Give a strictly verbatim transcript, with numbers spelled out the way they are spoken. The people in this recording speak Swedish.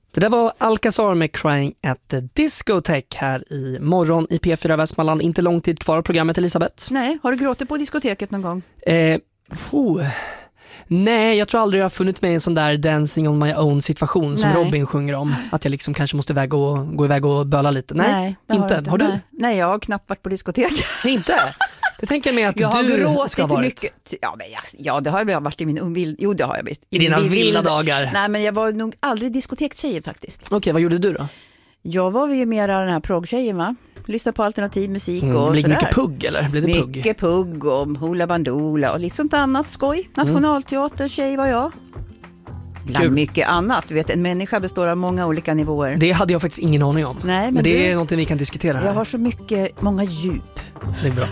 Det där var Alcazar med Crying at the Discotheque här i morgon i P fyra Västmanland. Inte lång tid kvar av programmet, Elisabeth. Nej, har du gråtit på diskoteket någon gång? Eh, oh. Nej, jag tror aldrig jag har funnit mig i en sån där dancing on my own situation som Nej. Robin sjunger om. Att jag liksom kanske måste iväg och, gå iväg och böla lite. Nej, Nej inte. Har, inte. har du? Nej. Nej, jag har knappt varit på diskotek. Inte? Det tänker jag mig att jag har du gråtit ska ha varit. Mycket. Ja, men jag, ja, det har jag varit i min unvild. Jo, det har jag visst. I dina min vilda dagar. Nej, men jag var nog aldrig diskotekstjejer faktiskt. Okej, okay, vad gjorde du då? Jag var ju mera den här proggtjejen, va? Lyssna på alternativ musik mm, och blir sådär. mycket pugg eller? Blir det pugg? Mycket pugg och hula bandula och lite sånt annat skoj. Nationalteater, tjej var jag. Bland mycket annat. Du vet, en människa består av många olika nivåer. Det hade jag faktiskt ingen aning om. Nej, men, men det du, är någonting vi kan diskutera här. Jag har så mycket, många djup. Det är bra.